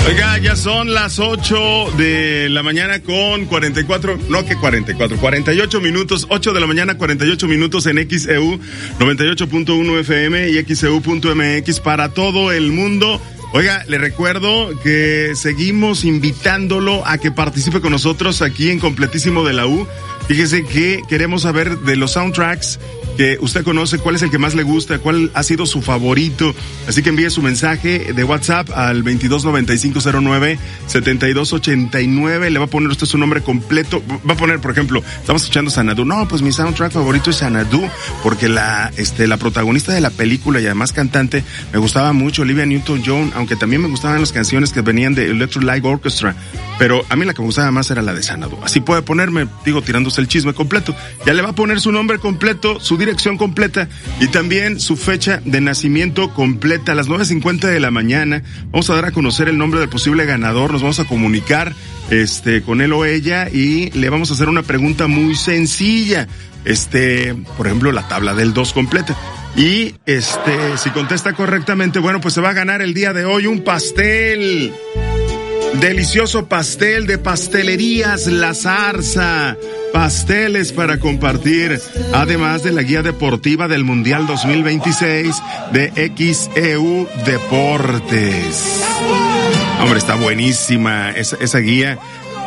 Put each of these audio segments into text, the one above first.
Oiga, ya son las 8 de la mañana con 48 minutos, 8 de la mañana, 48 minutos en XEU 98.1 FM y XEU.mx para todo el mundo. Oiga, le recuerdo que seguimos invitándolo a que participe con nosotros aquí en Completísimo de la U. Fíjese que queremos saber de los soundtracks que usted conoce, cuál es el que más le gusta, cuál ha sido su favorito. Así que envíe su mensaje de WhatsApp al 229509-7289. Le va a poner usted su nombre completo. Va a poner, por ejemplo, estamos escuchando Xanadu. No, pues mi soundtrack favorito es Xanadu, porque la protagonista de la película y además cantante me gustaba mucho, Olivia Newton-John, aunque también me gustaban las canciones que venían de Electric Light Orchestra. Pero a mí la que me gustaba más era la de Xanadu. Así puede ponerme, tirándose el chisme completo. Ya le va a poner su nombre completo, su dirección completa y también su fecha de nacimiento completa. A las 9:50 de la mañana vamos a dar a conocer el nombre del posible ganador. Nos vamos a comunicar con él o ella y le vamos a hacer una pregunta muy sencilla. Por ejemplo, la tabla del 2 completa. Y si contesta correctamente, bueno, pues se va a ganar el día de hoy un pastel. Delicioso pastel de Pastelerías La Zarza. Pasteles para compartir, además de la guía deportiva del Mundial 2026 de XEU Deportes. Hombre, está buenísima esa guía.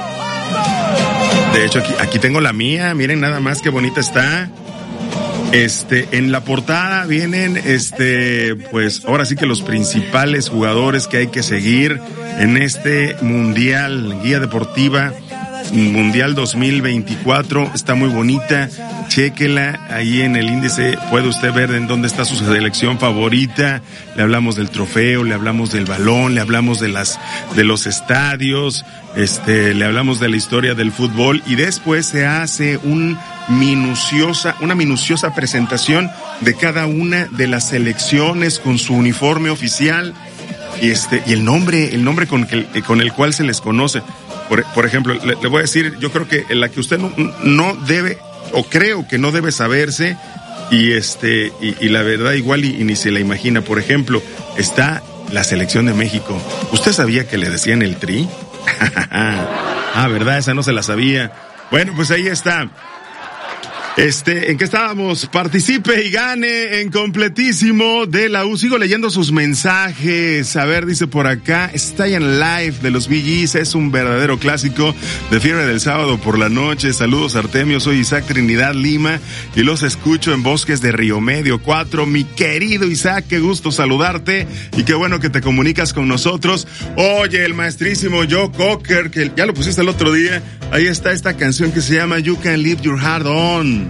De hecho, aquí tengo la mía. Miren nada más qué bonita está. En la portada vienen, pues ahora sí que los principales jugadores que hay que seguir en este Mundial, guía deportiva Mundial 2024, está muy bonita, chéquela, ahí en el índice puede usted ver en dónde está su selección favorita. Le hablamos del trofeo, le hablamos del balón, le hablamos de los estadios, le hablamos de la historia del fútbol y después se hace una minuciosa presentación de cada una de las selecciones con su uniforme oficial y el nombre con el cual se les conoce. Por ejemplo, le voy a decir, yo creo que la que usted no debe, o creo que no debe saberse, y la verdad igual y ni se la imagina. Por ejemplo, está la selección de México. ¿Usted sabía que le decían el Tri? ¿Verdad? Esa no se la sabía. Bueno, pues ahí está. ¿En qué estábamos? Participe y gane en Completísimo de la U. Sigo leyendo sus mensajes. A ver, dice por acá, Stay in Live de los Bee Gees es un verdadero clásico de fiebre del sábado por la noche. Saludos, Artemio. Soy Isaac Trinidad Lima y los escucho en Bosques de Río Medio 4. Mi querido Isaac, qué gusto saludarte y qué bueno que te comunicas con nosotros. Oye, el maestrísimo Joe Cocker, que ya lo pusiste el otro día. Ahí está esta canción que se llama You Can Leave Your Heart On.